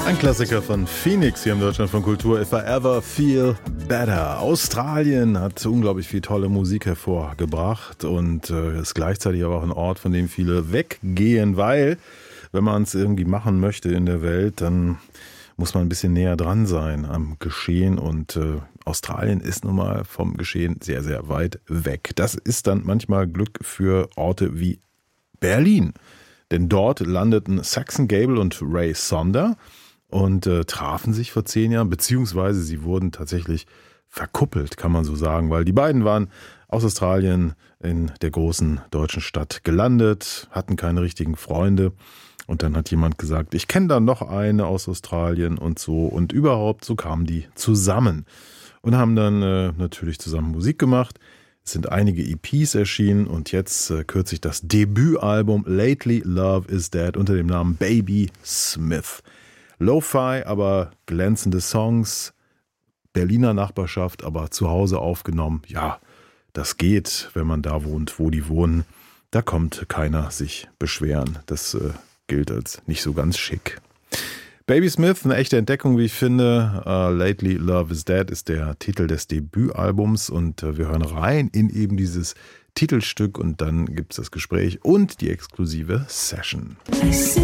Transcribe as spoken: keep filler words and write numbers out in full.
Ein Klassiker von Phoenix hier im Deutschland von Kultur. If I Ever Feel Better. Australien hat unglaublich viel tolle Musik hervorgebracht und äh, ist gleichzeitig aber auch ein Ort, von dem viele weggehen, weil, wenn man es irgendwie machen möchte in der Welt, dann muss man ein bisschen näher dran sein am Geschehen und äh, Australien ist nun mal vom Geschehen sehr, sehr weit weg. Das ist dann manchmal Glück für Orte wie Berlin, denn dort landeten Saxon Gable und Ray Sonder und äh, trafen sich vor zehn Jahren, beziehungsweise sie wurden tatsächlich verkuppelt, kann man so sagen, weil die beiden waren aus Australien in der großen deutschen Stadt gelandet, hatten keine richtigen Freunde und dann hat jemand gesagt, ich kenne da noch eine aus Australien und so und überhaupt, so kamen die zusammen und haben dann äh, natürlich zusammen Musik gemacht. Es sind einige E Ps erschienen und jetzt äh, kürzlich das Debütalbum Lately Love Is Dead unter dem Namen Baby Smith. Lo-Fi, aber glänzende Songs, Berliner Nachbarschaft, aber zu Hause aufgenommen. Ja, das geht, wenn man da wohnt, wo die wohnen. Da kommt keiner sich beschweren. Das äh, gilt als nicht so ganz schick. Baby Smith, eine echte Entdeckung, wie ich finde. Uh, Lately Love Is Dead ist der Titel des Debütalbums und uh, wir hören rein in eben dieses Titelstück und dann gibt es das Gespräch und die exklusive Session.